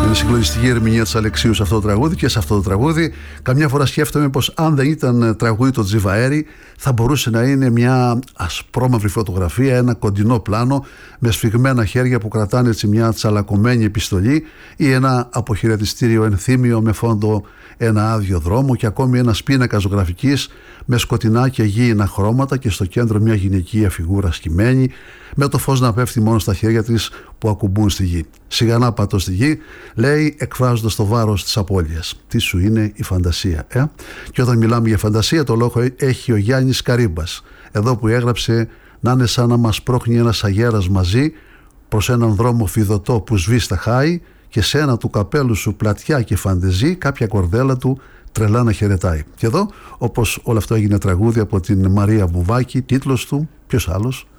Είναι συγκλονιστική ερμηνεία της Αλεξίου σε αυτό το τραγούδι και σε αυτό το τραγούδι. Καμιά φορά σκέφτομαι πως αν δεν ήταν τραγούδι το Τζιβαέρι, θα μπορούσε να είναι μια ασπρόμαυρη φωτογραφία, ένα κοντινό πλάνο με σφιγμένα χέρια που κρατάνε έτσι μια τσαλακωμένη επιστολή ή ένα αποχαιρετιστήριο ενθύμιο με φόντο ένα άδειο δρόμο και ακόμη ένας πίνακας ζωγραφικής με σκοτεινά και γήινα χρώματα και στο κέντρο μια γυναικεία φιγούρα σκυμμένη με το φως να πέφτει μόνο στα χέρια της που ακουμπούν στη γη. Σιγανά πατώ στη γη, λέει, εκφράζοντας το βάρος της απώλειας. Τι σου είναι η φαντασία, Και όταν μιλάμε για φαντασία, το λόγο έχει ο Γιάννης Καρύμπας, εδώ που έγραψε να είναι σαν να μας πρόχνει ένας αγέρας μαζί προς έναν δρόμο φιδωτό που σβεί στα χάη και σε ένα του καπέλου σου πλατιά και φαντεζή κάποια κορδέλα του τρελά να χαιρετάει. Και εδώ, όπως όλο αυτό έγινε τραγούδι από την Μαρία Βουβάκη, τίτλος του, ποιος άλλος,